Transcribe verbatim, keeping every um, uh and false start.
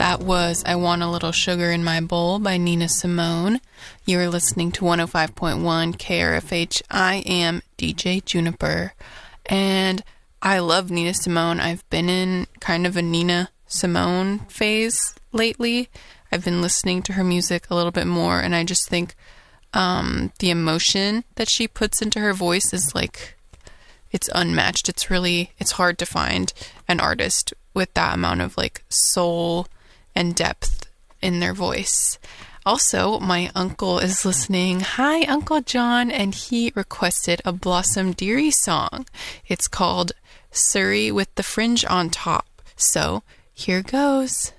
That was I Want a Little Sugar in My Bowl by Nina Simone. You're listening to one oh five point one K R F H. I am D J Juniper, and I love Nina Simone. I've been in kind of a Nina Simone phase lately. I've been listening to her music a little bit more, and I just think um, the emotion that she puts into her voice is like, it's unmatched. It's really, it's hard to find an artist with that amount of like soul and depth in their voice. Also, my uncle is listening. Hi, Uncle John, and he requested a Blossom Dearie song. It's called Surrey with the Fringe on Top. So, here goes.